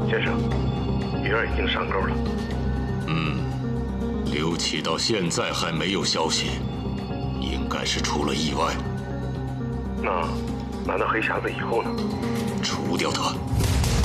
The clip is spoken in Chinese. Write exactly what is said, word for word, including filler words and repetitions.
先生，鱼儿已经上钩了。 嗯，刘启到现在还没有消息，应该是出了意外。 那，难道黑匣子以后呢？ 除掉他。